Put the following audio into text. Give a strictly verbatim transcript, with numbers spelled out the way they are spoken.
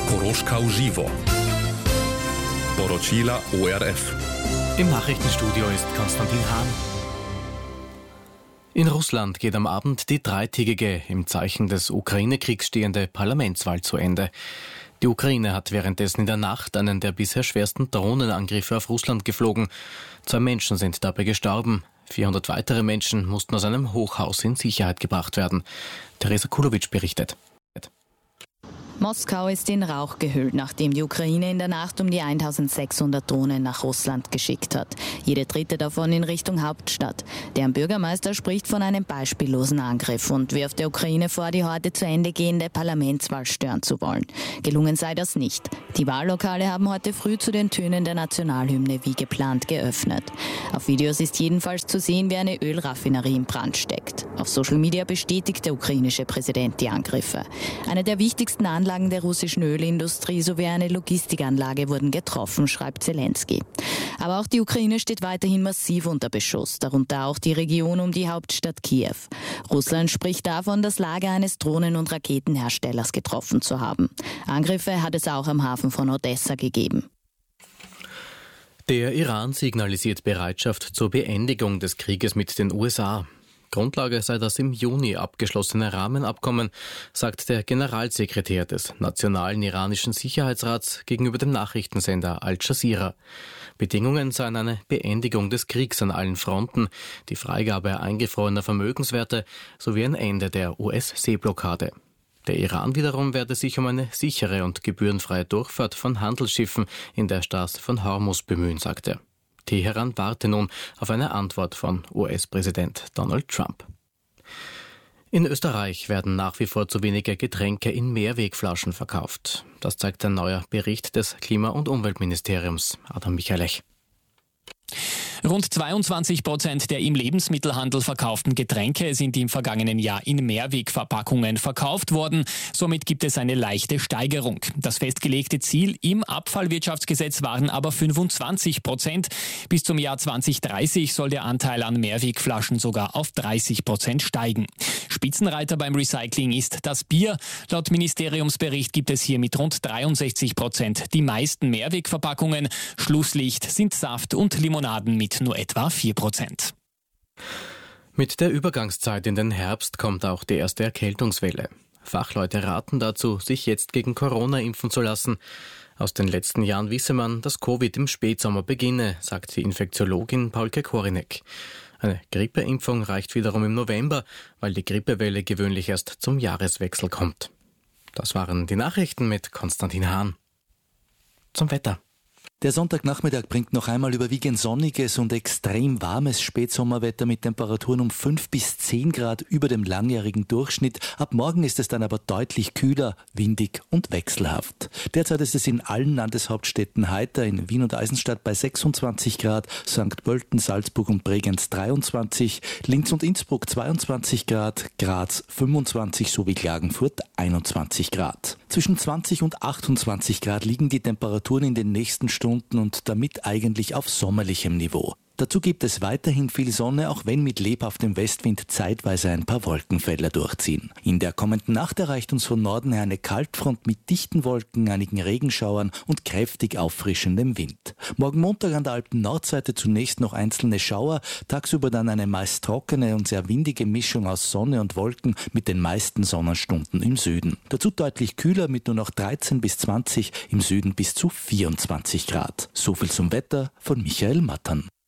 Koroška uživo. Poročila O R F. Im Nachrichtenstudio ist Konstantin Hahn. In Russland geht am Abend die dreitägige, im Zeichen des Ukraine-Kriegs stehende Parlamentswahl zu Ende. Die Ukraine hat währenddessen in der Nacht einen der bisher schwersten Drohnenangriffe auf Russland geflogen. Zwei Menschen sind dabei gestorben. vierhundert weitere Menschen mussten aus einem Hochhaus in Sicherheit gebracht werden. Teresa Kulowitsch berichtet. Moskau ist in Rauch gehüllt, nachdem die Ukraine in der Nacht um die eintausendsechshundert Drohnen nach Russland geschickt hat. Jede dritte davon in Richtung Hauptstadt. Deren Bürgermeister spricht von einem beispiellosen Angriff und wirft der Ukraine vor, die heute zu Ende gehende Parlamentswahl stören zu wollen. Gelungen sei das nicht. Die Wahllokale haben heute früh zu den Tönen der Nationalhymne wie geplant geöffnet. Auf Videos ist jedenfalls zu sehen, wie eine Ölraffinerie in Brand steckt. Auf Social Media bestätigt der ukrainische Präsident die Angriffe. Eine der wichtigsten Anlagen der russischen Ölindustrie sowie eine Logistikanlage wurden getroffen, schreibt Zelensky. Aber auch die Ukraine steht weiterhin massiv unter Beschuss, darunter auch die Region um die Hauptstadt Kiew. Russland spricht davon, das Lager eines Drohnen- und Raketenherstellers getroffen zu haben. Angriffe hat es auch am Hafen von Odessa gegeben. Der Iran signalisiert Bereitschaft zur Beendigung des Krieges mit den U S A. Grundlage sei das im Juni abgeschlossene Rahmenabkommen, sagt der Generalsekretär des Nationalen Iranischen Sicherheitsrats gegenüber dem Nachrichtensender Al Jazeera. Bedingungen seien eine Beendigung des Kriegs an allen Fronten, die Freigabe eingefrorener Vermögenswerte sowie ein Ende der U S-Seeblockade. Der Iran wiederum werde sich um eine sichere und gebührenfreie Durchfahrt von Handelsschiffen in der Straße von Hormuz bemühen, sagte er. Teheran warte nun auf eine Antwort von U S-Präsident Donald Trump. In Österreich werden nach wie vor zu wenige Getränke in Mehrwegflaschen verkauft. Das zeigt ein neuer Bericht des Klima- und Umweltministeriums. Adam Michalech. Rund zweiundzwanzig Prozent der im Lebensmittelhandel verkauften Getränke sind im vergangenen Jahr in Mehrwegverpackungen verkauft worden. Somit gibt es eine leichte Steigerung. Das festgelegte Ziel im Abfallwirtschaftsgesetz waren aber fünfundzwanzig Prozent. Bis zum Jahr zwanzig dreißig soll der Anteil an Mehrwegflaschen sogar auf dreißig Prozent steigen. Spitzenreiter beim Recycling ist das Bier. Laut Ministeriumsbericht gibt es hier mit rund dreiundsechzig Prozent die meisten Mehrwegverpackungen. Schlusslicht sind Saft und Limonaden mit nur etwa vier Prozent. Mit der Übergangszeit in den Herbst kommt auch die erste Erkältungswelle. Fachleute raten dazu, sich jetzt gegen Corona impfen zu lassen. Aus den letzten Jahren wisse man, dass Covid im Spätsommer beginne, sagt die Infektiologin Paulke Korinek. Eine Grippeimpfung reicht wiederum im November, weil die Grippewelle gewöhnlich erst zum Jahreswechsel kommt. Das waren die Nachrichten mit Konstantin Hahn. Zum Wetter. Der Sonntagnachmittag bringt noch einmal überwiegend sonniges und extrem warmes Spätsommerwetter mit Temperaturen um fünf bis zehn Grad über dem langjährigen Durchschnitt. Ab morgen ist es dann aber deutlich kühler, windig und wechselhaft. Derzeit ist es in allen Landeshauptstädten heiter, in Wien und Eisenstadt bei sechsundzwanzig Grad, Sankt Pölten, Salzburg und Bregenz dreiundzwanzig, Linz und Innsbruck zweiundzwanzig Grad, Graz fünfundzwanzig sowie Klagenfurt einundzwanzig Grad. Zwischen zwanzig und achtundzwanzig Grad liegen die Temperaturen in den nächsten Stunden und damit eigentlich auf sommerlichem Niveau. Dazu gibt es weiterhin viel Sonne, auch wenn mit lebhaftem Westwind zeitweise ein paar Wolkenfelder durchziehen. In der kommenden Nacht erreicht uns von Norden her eine Kaltfront mit dichten Wolken, einigen Regenschauern und kräftig auffrischendem Wind. Morgen Montag an der Alpen-Nordseite zunächst noch einzelne Schauer, tagsüber dann eine meist trockene und sehr windige Mischung aus Sonne und Wolken mit den meisten Sonnenstunden im Süden. Dazu deutlich kühler mit nur noch dreizehn bis zwanzig, im Süden bis zu vierundzwanzig Grad. So viel zum Wetter von Michael Mattern.